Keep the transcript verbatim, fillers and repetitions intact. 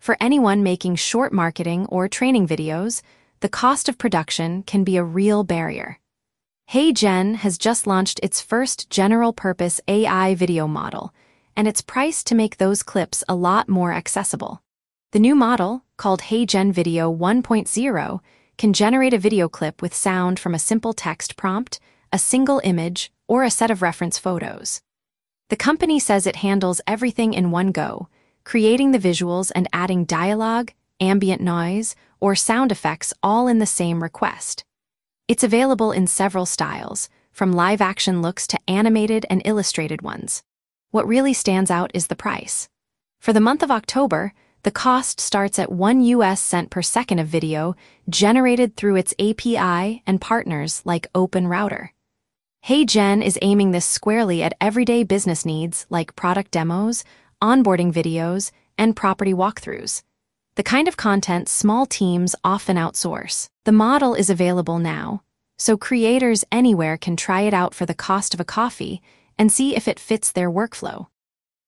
For anyone making short marketing or training videos, the cost of production can be a real barrier. HeyGen has just launched its first general-purpose A I video model, and it's priced to make those clips a lot more accessible. The new model, called HeyGen Video one point oh, can generate a video clip with sound from a simple text prompt, a single image, or a set of reference photos. The company says it handles everything in one go, creating the visuals and adding dialogue, ambient noise, or sound effects all in the same request. It's available in several styles, from live-action looks to animated and illustrated ones. What really stands out is the price. For the month of October, the cost starts at one U S cent per second of video generated through its A P I and partners like OpenRouter. HeyGen is aiming this squarely at everyday business needs like product demos, onboarding videos, and property walkthroughs, the kind of content small teams often outsource. The model is available now, so creators anywhere can try it out for the cost of a coffee and see if it fits their workflow.